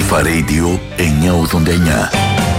Αλφα Radio 989.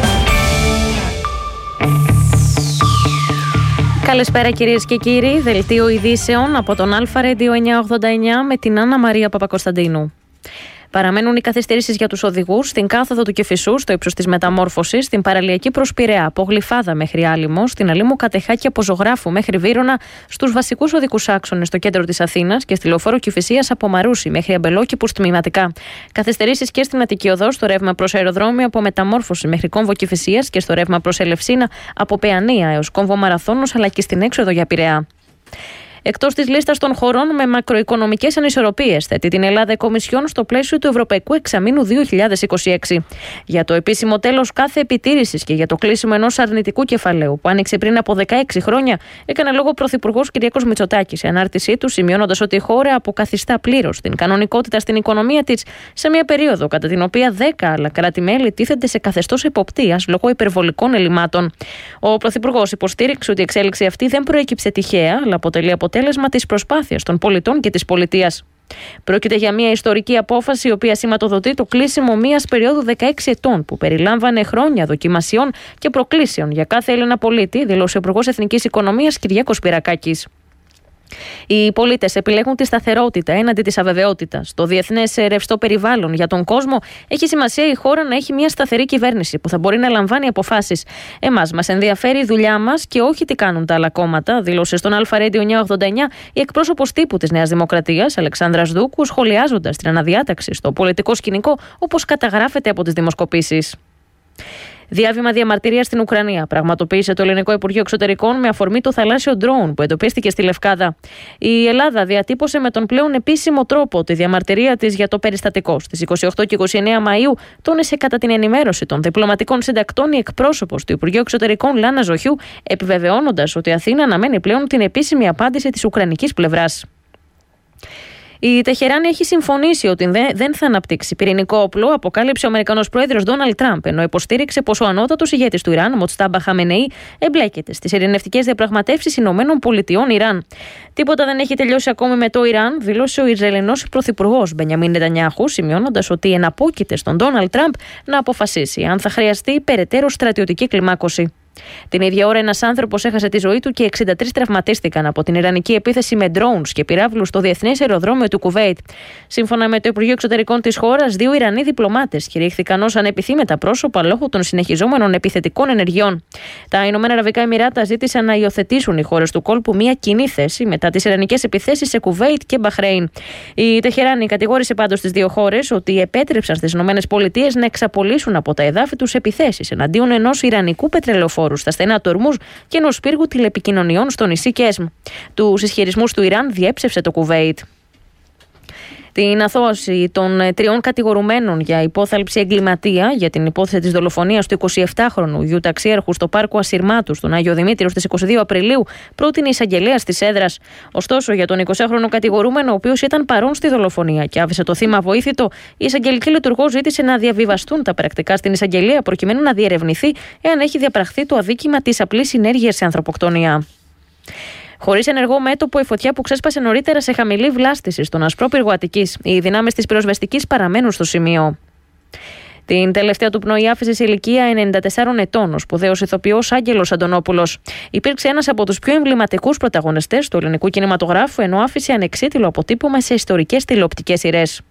Καλησπέρα κυρίες και κύριοι, δελτίο ειδήσεων από τον Αλφα Radio 989 με την Άννα Μαρία Παπακοσταντίνου. Παραμένουν οι καθυστερήσεις για τους οδηγούς στην κάθοδο του Κηφισού, στο ύψος της Μεταμόρφωσης, στην παραλιακή προς Πειραιά, από Γλυφάδα μέχρι Άλυμο, στην Αλήμου Κατεχάκη από Ζωγράφου μέχρι Βύρωνα, στους βασικούς οδικούς άξονες στο κέντρο της Αθήνας και στη λεωφόρο Κηφισίας από Μαρούσι μέχρι Αμπελόκηπους τμηματικά. Καθυστερήσεις και στην Αττική Οδό, στο ρεύμα προς αεροδρόμιο από Μεταμόρφωση μέχρι Κόμβο Κηφισίας και στο ρεύμα προς Ελευσίνα από Παιανία έως Κόμβο Μαραθώνος, αλλά και στην έξοδο για Πειραιά. Εκτός της λίστας των χωρών με μακροοικονομικές ανισορροπίες, θέτει την Ελλάδα η Κομισιόν στο πλαίσιο του Ευρωπαϊκού Εξαμήνου 2026. Για το επίσημο τέλος κάθε επιτήρησης και για το κλείσιμο ενός αρνητικού κεφαλαίου που άνοιξε πριν από 16 χρόνια, έκανε λόγο ο Πρωθυπουργός Κυριάκος Μητσοτάκης σε ανάρτησή του, σημειώνοντας ότι η χώρα αποκαθιστά πλήρως την κανονικότητα στην οικονομία της σε μια περίοδο κατά την οποία 10 άλλα κράτη-μέλη τίθενται σε καθεστώς εποπτείας λόγω υπερβολικών ελλημάτων. Ο Πρωθυπουργός υποστήριξε ότι η εξέλιξη αυτή δεν προέκυψε τυχαία, αλλά αποτελεί αποτέλεσμα της προσπάθειας των πολιτών και της πολιτείας. Πρόκειται για μια ιστορική απόφαση, η οποία σηματοδοτεί το κλείσιμο μιας περίοδου 16 ετών, που περιλάμβανε χρόνια δοκιμασιών και προκλήσεων για κάθε Έλληνα πολίτη, δήλωσε ο Υπουργός Εθνικής Οικονομίας Κυριάκος Σπυρακάκης. Οι πολίτες επιλέγουν τη σταθερότητα έναντι της αβεβαιότητας. Το διεθνές ρευστό περιβάλλον για τον κόσμο έχει σημασία η χώρα να έχει μια σταθερή κυβέρνηση που θα μπορεί να λαμβάνει αποφάσεις. Εμάς μας ενδιαφέρει η δουλειά μας και όχι τι κάνουν τα άλλα κόμματα, δήλωσε στον Αλφα Radio 989 η εκπρόσωπος τύπου της Νέας Δημοκρατίας, Αλεξάνδρας Δούκου, σχολιάζοντας την αναδιάταξη στο πολιτικό σκηνικό όπως καταγράφεται από τις δημοσκοπήσεις. Διάβημα διαμαρτυρίας στην Ουκρανία πραγματοποίησε το Ελληνικό Υπουργείο Εξωτερικών με αφορμή το θαλάσσιο ντρόουν που εντοπίστηκε στη Λευκάδα. Η Ελλάδα διατύπωσε με τον πλέον επίσημο τρόπο τη διαμαρτυρία της για το περιστατικό. Στις 28 και 29 Μαΐου τόνισε κατά την ενημέρωση των διπλωματικών συντακτών η εκπρόσωπος του Υπουργείου Εξωτερικών Λάνα Ζοχιού, επιβεβαιώνοντας ότι η Αθήνα αναμένει πλέον την επίσημη απάντηση της ουκρανικής πλευράς. Η Τεχεράνη έχει συμφωνήσει ότι δεν θα αναπτύξει πυρηνικό όπλο, αποκάλυψε ο Αμερικανός πρόεδρος Ντόναλντ Τραμπ, ενώ υποστήριξε πως ο ανώτατος ηγέτης του Ιράν, Μοτστάμπα Χαμενεή, εμπλέκεται στις ειρηνευτικές διαπραγματεύσεις ΗΠΑ-Ιράν. Τίποτα δεν έχει τελειώσει ακόμη με το Ιράν, δήλωσε ο Ισραηλινός πρωθυπουργός Μπενιαμίν Νετανιάχου, σημειώνοντας ότι εναπόκειται στον Ντόναλντ Τραμπ να αποφασίσει αν θα χρειαστεί περαιτέρω στρατιωτική κλιμάκωση. Την ίδια ώρα, ένας άνθρωπος έχασε τη ζωή του και 63 τραυματίστηκαν από την ιρανική επίθεση με drones και πυράβλους στο διεθνές αεροδρόμιο του Κουβέιτ. Σύμφωνα με το Υπουργείο Εξωτερικών της χώρας, 2 Ιρανοί διπλωμάτες κηρύχθηκαν ως ανεπιθύμητα πρόσωπα λόγω των συνεχιζόμενων επιθετικών ενεργειών. Τα Ηνωμένα Αραβικά Εμιράτα ζήτησαν να υιοθετήσουν οι χώρες του κόλπου μια κοινή θέση μετά τις ιρανικές επιθέσεις σε Κουβέιτ και Μπαχρέιν. Η Τεχεράνη κατηγόρησε πάντως τις δύο χώρες ότι επέτρεψαν στις ΗΠΑ να εξαπολύσουν από τα εδάφη τους επιθέσεις εναντίον ενός ιρανικού πετρελαιοφόρου στα στενά του Ορμούζ και ενός πύργου τηλεπικοινωνιών στο νησί Κέσμ. Τους ισχυρισμούς του Ιράν διέψευσε το Κουβέιτ. Την αθώωση των 3 κατηγορουμένων για υπόθαλψη εγκληματία για την υπόθεση της δολοφονίας του 27χρονου γιου ταξίαρχου στο πάρκο Ασυρμάτου στον Άγιο Δημήτριο στις 22 Απριλίου πρότεινε η εισαγγελέας της έδρας. Ωστόσο, για τον 20χρονο κατηγορούμενο, ο οποίος ήταν παρόν στη δολοφονία και άφησε το θύμα αβοήθητο, η εισαγγελική λειτουργός ζήτησε να διαβιβαστούν τα πρακτικά στην εισαγγελία προκειμένου να διερευνηθεί εάν έχει διαπραχθεί το αδίκημα της απλής συνέργειας σε ανθρωποκτονία. Χωρίς ενεργό μέτωπο, η φωτιά που ξέσπασε νωρίτερα σε χαμηλή βλάστηση στον Ασπρόπυργο Αττικής. Οι δυνάμεις της πυροσβεστικής παραμένουν στο σημείο. Την τελευταία του πνοή άφησε σε ηλικία 94 ετών ο σπουδαίος ηθοποιός Άγγελος Αντωνόπουλος. Υπήρξε ένας από τους πιο εμβληματικούς πρωταγωνιστές του ελληνικού κινηματογράφου, ενώ άφησε ανεξίτηλο αποτύπωμα σε ιστορικές τηλεοπτικές σειρές.